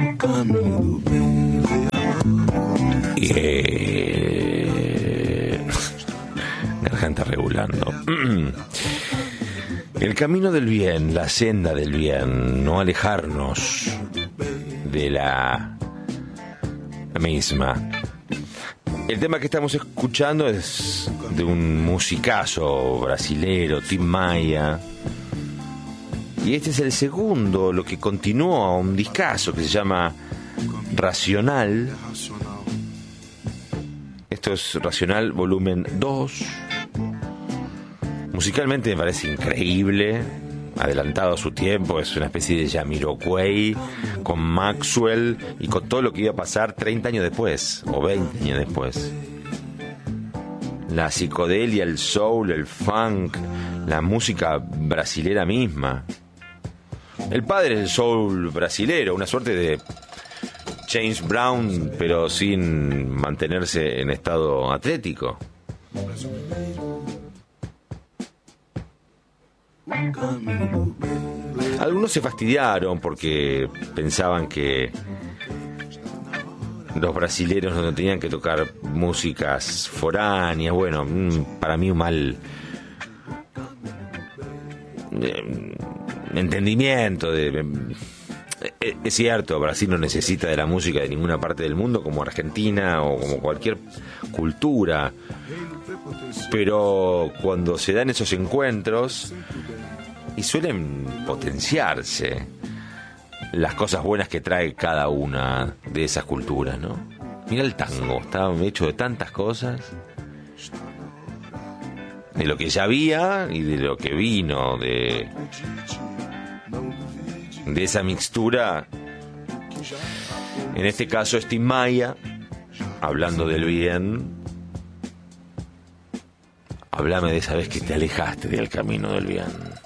Garganta regulando. El camino del bien, la senda del bien, no alejarnos de la misma. El tema que estamos escuchando es de un musicazo brasilero, Tim Maia. Y este es el segundo, lo que continúa un discazo que se llama Racional. Esto es Racional volumen 2. Musicalmente me parece increíble, adelantado a su tiempo, es una especie de Jamiroquai con Maxwell y con todo lo que iba a pasar 30 años después, o 20 años después. La psicodelia, el soul, el funk, la música brasilera misma. El padre del soul brasilero, una suerte de James Brown, pero sin mantenerse en estado atlético. Algunos se fastidiaron porque pensaban que los brasileros no tenían que tocar músicas foráneas. Bueno, para mí un mal entendimiento es cierto, Brasil no necesita de la música de ninguna parte del mundo como Argentina o como cualquier cultura, pero cuando se dan esos encuentros y suelen potenciarse las cosas buenas que trae cada una de esas culturas, ¿no? Mira el tango, está hecho de tantas cosas, de lo que ya había y de lo que vino de esa mixtura. En este caso es Tim Maia, hablando del bien. Háblame de esa vez que te alejaste del camino del bien.